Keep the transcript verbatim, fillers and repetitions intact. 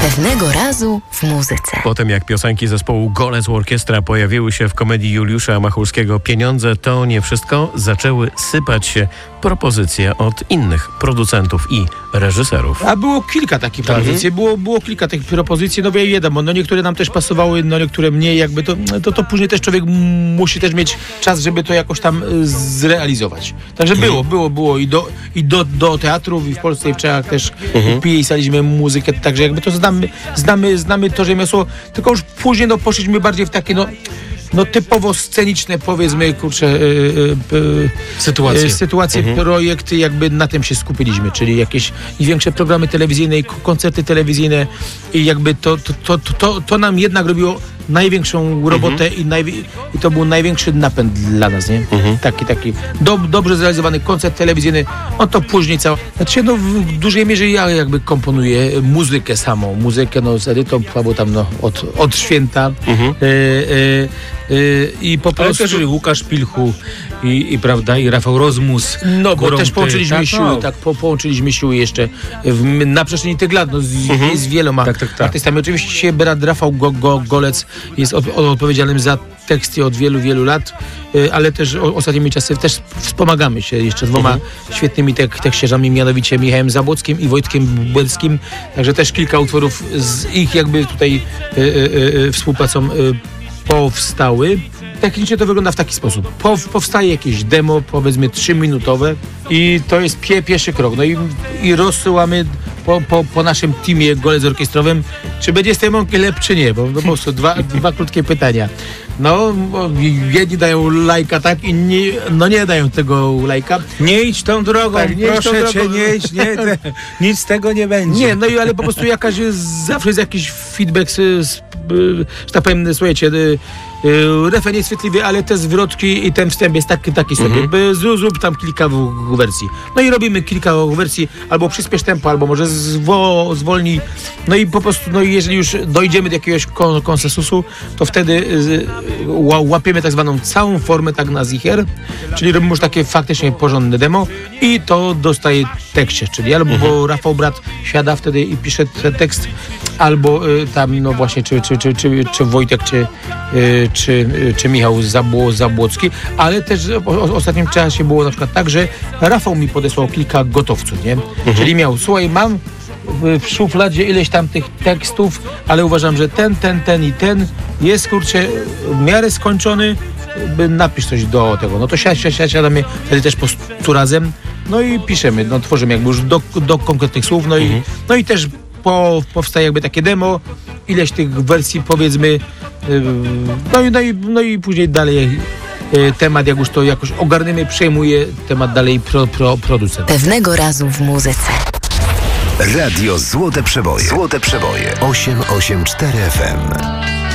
Pewnego razu w muzyce. Potem jak piosenki zespołu Golec Orkiestra pojawiły się w komedii Juliusza Machulskiego Pieniądze to nie wszystko, zaczęły sypać się propozycje od innych producentów i reżyserów. A było kilka takich Tak. propozycji, było, było kilka takich propozycji, no wie wiadomo, no niektóre nam też pasowały, no niektóre mniej, jakby to, to, to później też człowiek musi też mieć czas, żeby to jakoś tam y, zrealizować. Także było, było, było i do, i do, do teatrów, i w Polsce, i w Czechach też Mhm. pisaliśmy muzykę, także jakby to znamy, znamy, znamy to rzemiosło, tylko już później no poszliśmy bardziej w takie no no typowo sceniczne, powiedzmy, kurczę, yy, yy, Sytuacje. Yy, sytuacje, Mhm. projekty, jakby na tym się skupiliśmy, czyli jakieś i większe programy telewizyjne, i k- koncerty telewizyjne i jakby to, to, to, to, to, to nam jednak robiło największą robotę i, najwi- i to był największy napęd dla nas, nie? Taki, taki do, dobrze zrealizowany koncert telewizyjny, no to później cała... Znaczy, no w dużej mierze ja jakby komponuję muzykę samą, muzykę no z Edytą, albo tam no od, od święta. Mhm. Yy, yy, yy, I po Ale prostu... też Łukasz Pilchu i, i prawda, i Rafał Rozmus. No, bo Gorąty, też połączyliśmy tak, siły, no. tak, po, połączyliśmy siły jeszcze w, na przestrzeni tych lat, no, z, z wieloma Tak, tak, tak. artystami. Oczywiście brat Rafał Go, Go, Golec jest od, od, odpowiedzialnym za teksty od wielu, wielu lat, y, ale też o, ostatnimi czasy też wspomagamy się jeszcze dwoma świetnymi tek, tekściarzami, mianowicie Michałem Zabłockim i Wojtkiem Błęckim, także też kilka utworów z ich jakby tutaj y, y, y, współpracą y, powstały. Technicznie to wygląda w taki sposób. Po, powstaje jakieś demo, powiedzmy trzyminutowe i to jest pie, pierwszy krok. No i, i rozsyłamy po, po, po naszym teamie Golec Orkiestrowym, czy będzie z tej mąki lep, czy nie, bo no, po prostu dwa, dwa krótkie pytania. No, bo jedni dają lajka, tak, inni no nie dają tego lajka. Nie idź tą drogą, Tak, nie idź proszę tą cię, drogą. nie idź, nie, te, nic z tego nie będzie. Nie, no i ale po prostu jakaś jest, zawsze jest jakiś feedback, z, z, y, że tak powiem, słuchajcie, y, y, refren jest chwytliwy, ale te zwrotki i ten wstęp jest taki, taki sobie. Mhm. Zrób, zrób tam kilka w- wersji. No i robimy kilka wersji, albo przyspiesz tempo, albo może zwo, zwolnij. No i po prostu, no i jeżeli już dojdziemy do jakiegoś kon, konsensusu, to wtedy y, ła, łapiemy tak zwaną całą formę, tak na zicher, czyli robimy już takie faktycznie porządne demo i to dostaje tekście, czyli albo bo Rafał Brat siada wtedy i pisze ten tekst, albo y, tam no właśnie czy, czy, czy, czy, czy Wojtek, czy, y, czy, y, czy Michał Zabło, Zabłocki, ale też w o- ostatnim czasie było na przykład tak, że Rafał mi podesłał kilka gotowców, nie? Czyli miał, słuchaj, mam w, w szufladzie ileś tam tych tekstów, ale uważam, że ten, ten, ten i ten jest, kurczę, w miarę skończony, by napisz coś do tego. No to si- si- si- siadamy wtedy też po stu razem, no i piszemy, no tworzymy jakby już do, do konkretnych słów, no i, no i też po, powstaje jakby takie demo, ileś tych wersji powiedzmy, yy, no, i, no, i, no i później dalej yy, temat, jak już to jakoś ogarniemy, przejmuje temat dalej pro, pro, producent. Pewnego razu w muzyce. Radio Złote Przeboje. Złote Przeboje. osiem osiem cztery F M.